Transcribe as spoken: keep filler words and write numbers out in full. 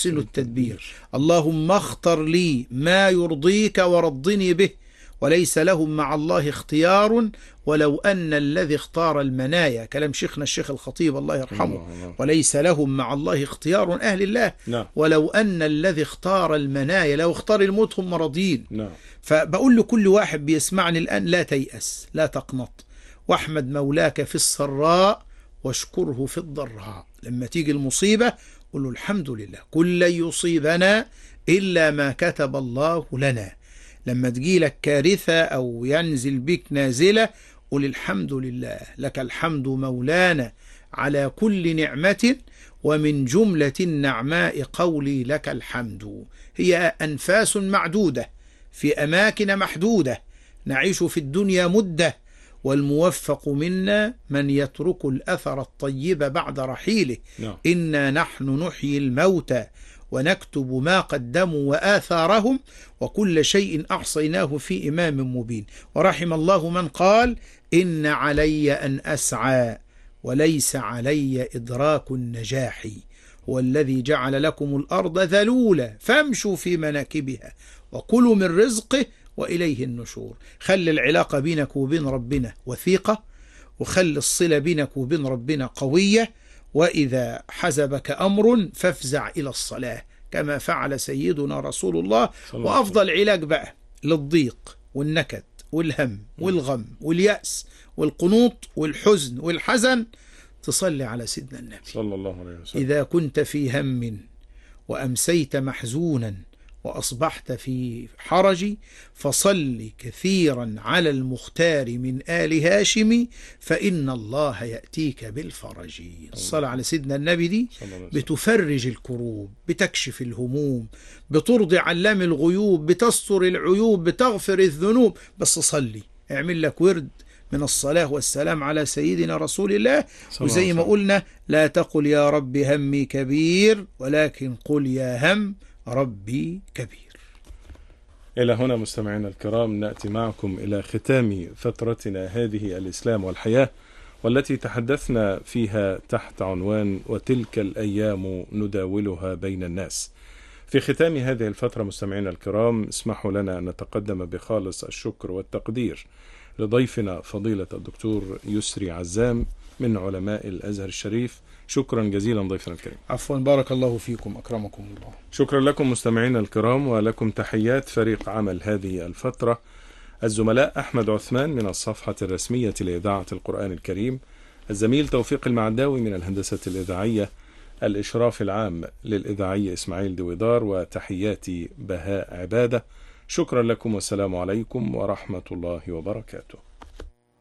تحسن التدبير. اللهم اختر لي ما يرضيك وارضني به، وليس لهم مع الله اختيار ولو أن الذي اختار المنايا. كلام شيخنا الشيخ الخطيب الله يرحمه. وليس لهم مع الله اختيار أهل الله ولو أن الذي اختار المنايا لو اختار الموت هم راضين. فبقول لكل واحد بيسمعني الآن لا تيأس، لا تقنط، واحمد مولاك في السراء واشكره في الضراء. لما تيجي المصيبة قل له الحمد لله، كل لن يصيبنا إلا ما كتب الله لنا. لما تجيلك كارثة أو ينزل بك نازلة قل الحمد لله، لك الحمد مولانا على كل نعمة، ومن جملة النعماء قولي لك الحمد. هي أنفاس معدودة في أماكن محدودة، نعيش في الدنيا مدة، والموفق منا من يترك الأثر الطيب بعد رحيله. no. إنا نحن نحيي الموتى ونكتب ما قدموا وآثارهم وكل شيء أحصيناه في إمام مبين. ورحم الله من قال إن علي أن أسعى وليس علي إدراك النجاح، هو الذي جعل لكم الأرض ذلولا فامشوا في مناكبها وكلوا من رزقه وإليه النشور. خلي العلاقة بينك وبين ربنا وثيقة، وخلي الصلة بينك وبين ربنا قوية، وإذا حزبك أمر فافزع إلى الصلاة كما فعل سيدنا رسول الله. وأفضل علاج بقى للضيق والنكد والهم والغم واليأس والقنوط والحزن والحزن تصلي على سيدنا النبي صلى الله عليه وسلم. إذا كنت في هم وأمسيت محزونا وأصبحت في حرج فصل كثيرا على المختار من آل هاشم فإن الله يأتيك بالفرج. الصلاة على سيدنا النبي دي بتفرج الكروب، بتكشف الهموم، بترضي علام الغيوب، بتستر العيوب، بتغفر الذنوب. بس صلي، اعمل لك ورد من الصلاة والسلام على سيدنا رسول الله. وزي ما قلنا لا تقل يا رب همي كبير، ولكن قل يا هم ربي كبير. إلى هنا مستمعينا الكرام نأتي معكم إلى ختام فترتنا هذه الإسلام والحياة، والتي تحدثنا فيها تحت عنوان وتلك الأيام نداولها بين الناس. في ختام هذه الفترة مستمعينا الكرام اسمحوا لنا أن نتقدم بخالص الشكر والتقدير لضيفنا فضيلة الدكتور يسري عزام من علماء الأزهر الشريف. شكرا جزيلا ضيفنا الكريم. عفوا، بارك الله فيكم، أكرمكم الله. شكرا لكم مستمعينا الكرام، ولكم تحيات فريق عمل هذه الفترة، الزملاء أحمد عثمان من الصفحة الرسمية لإذاعة القرآن الكريم، الزميل توفيق المعداوي من الهندسة الإذاعية، الإشراف العام للإذاعي إسماعيل دويدار، وتحياتي بهاء عبادة. شكرا لكم والسلام عليكم ورحمة الله وبركاته.